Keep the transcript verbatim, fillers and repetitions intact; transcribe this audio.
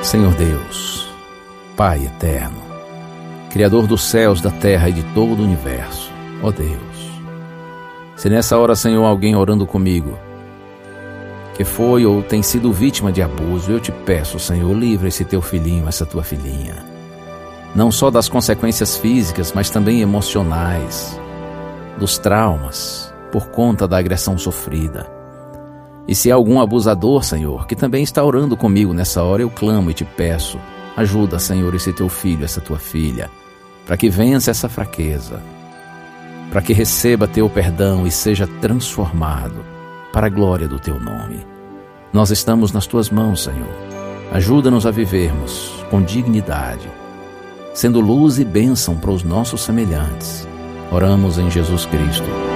Senhor Deus, Pai eterno, Criador dos céus, da terra e de todo o universo, ó Deus, se nessa hora, Senhor, alguém orando comigo, que foi ou tem sido vítima de abuso, eu te peço, Senhor, livra esse teu filhinho, essa tua filhinha, não só das consequências físicas, mas também emocionais, dos traumas, por conta da agressão sofrida. E se há algum abusador, Senhor, que também está orando comigo nessa hora, eu clamo e te peço, ajuda, Senhor, esse teu filho, essa tua filha, para que vença essa fraqueza, para que receba teu perdão e seja transformado para a glória do teu nome. Nós estamos nas tuas mãos, Senhor. Ajuda-nos a vivermos com dignidade, sendo luz e bênção para os nossos semelhantes. Oramos em Jesus Cristo.